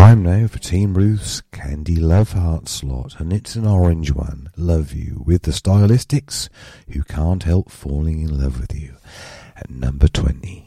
Time now for Team Ruth's Candy Love Heart slot, and it's an orange one. Love You, with the Stylistics, who can't help falling in love with you, at number 20.